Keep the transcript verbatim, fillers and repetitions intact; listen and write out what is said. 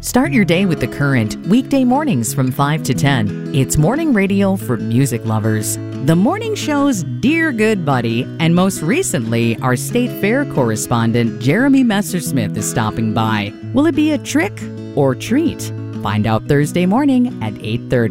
Start your day with The Current, weekday mornings from five to ten. It's morning radio for music lovers. The morning show's Dear Good Buddy, and most recently, our State Fair correspondent Jeremy Messersmith is stopping by. Will it be a trick or treat? Find out Thursday morning at eight thirty.